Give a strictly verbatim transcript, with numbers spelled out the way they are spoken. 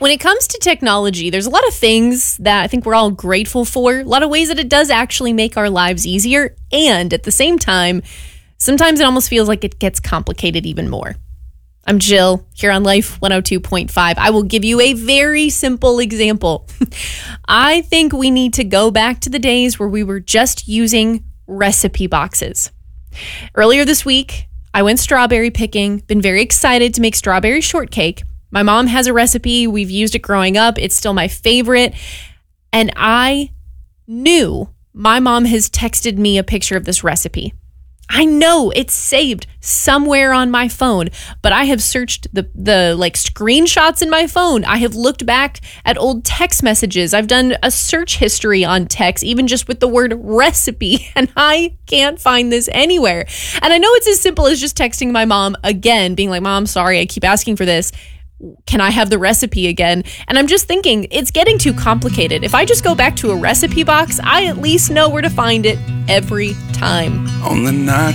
When it comes to technology, there's a lot of things that I think we're all grateful for, a lot of ways that it does actually make our lives easier. And at the same time, sometimes it almost feels like it gets complicated even more. I'm Jill, here on Life one oh two point five. I will give you a very simple example. I think we need to go back to the days where we were just using recipe boxes. Earlier this week, I went strawberry picking, been very excited to make strawberry shortcake. My mom has a recipe. We've used it growing up. It's still my favorite. And I knew my mom has texted me a picture of this recipe. I know it's saved somewhere on my phone, but I have searched the the like screenshots in my phone. I have looked back at old text messages. I've done a search history on text, even just with the word recipe, and I can't find this anywhere. And I know it's as simple as just texting my mom again, being like, "Mom, sorry, I keep asking for this. Can I have the recipe again?" And I'm just thinking, it's getting too complicated. If I just go back to a recipe box, I at least know where to find it every time. On the night